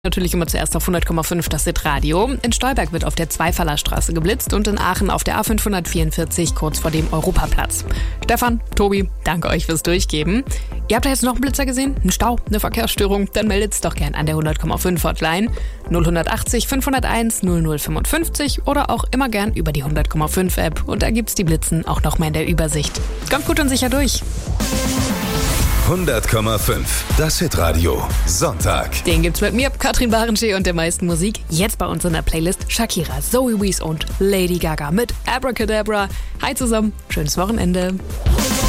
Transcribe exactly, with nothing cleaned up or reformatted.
Natürlich immer zuerst auf hundert Komma fünf das Hit-Radio. In Stolberg wird auf der Zweifallerstraße geblitzt und in Aachen auf der A fünfhundertvierundvierzig kurz vor dem Europaplatz. Stefan, Tobi, danke euch fürs Durchgeben. Ihr habt da jetzt noch einen Blitzer gesehen? Einen Stau? Eine Verkehrsstörung? Dann meldet's doch gern an der hundert Komma fünf Hotline null achtzig fünfhunderteins null null fünfundfünfzig oder auch immer gern über die hundert Komma fünf App. Und da gibt's die Blitzen auch noch mal in der Übersicht. Kommt gut und sicher durch. hundert Komma fünf, das Hitradio, Sonntag. Den gibt's mit mir, Katrin Barenschee und der meisten Musik. Jetzt bei uns in der Playlist Shakira, Zoe Wees und Lady Gaga mit Abracadabra. Hi zusammen, schönes Wochenende.